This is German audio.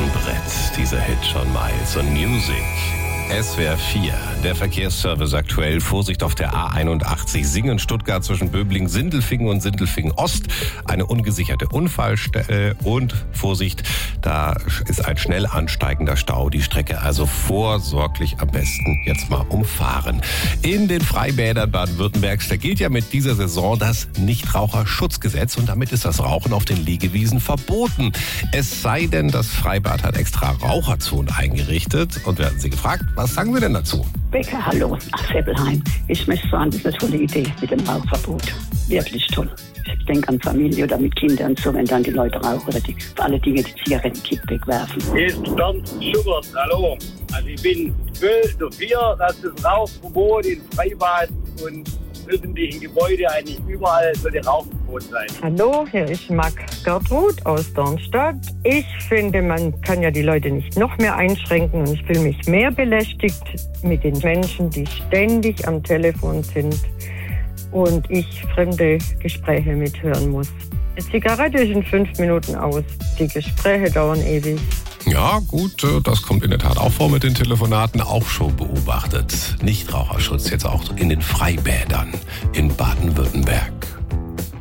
ein Brett, dieser Hit schon Miles und Music. SWR 4, der Verkehrsservice aktuell. Vorsicht auf der A81 Singen-Stuttgart zwischen Böblingen-Sindelfingen und Sindelfingen-Ost. Eine ungesicherte Unfallstelle und Vorsicht, da ist ein schnell ansteigender Stau. Die Strecke also vorsorglich am besten jetzt mal umfahren. In den Freibädern Baden-Württembergs, da gilt ja mit dieser Saison das Nichtraucherschutzgesetz und damit ist das Rauchen auf den Liegewiesen verboten. Es sei denn, das Freibad hat extra Raucherzonen eingerichtet und wir hatten Sie gefragt, was sagen Sie denn dazu? Becker, hallo, aus Seppelheim. Ich möchte sagen, das ist eine tolle Idee mit dem Rauchverbot. Wirklich toll. Ich denke an Familie oder mit Kindern und so, wenn dann die Leute rauchen oder die für alle Dinge die Zigarettenkipp wegwerfen. Hier ist Bernd Schubert, hallo. Also ich bin voll dafür, dass das Rauchverbot in Freibad und öffentlichen Gebäude eigentlich überall sollte Rauchverbot sein. Hallo, hier ist Gertrud aus Darmstadt. Ich finde, man kann ja die Leute nicht noch mehr einschränken und ich fühle mich mehr belästigt mit den Menschen, die ständig am Telefon sind und ich fremde Gespräche mithören muss. Die Zigarette ist in 5 Minuten aus. Die Gespräche dauern ewig. Ja, gut, das kommt in der Tat auch vor mit den Telefonaten, auch schon beobachtet. Nichtraucherschutz jetzt auch in den Freibädern in Baden-Württemberg.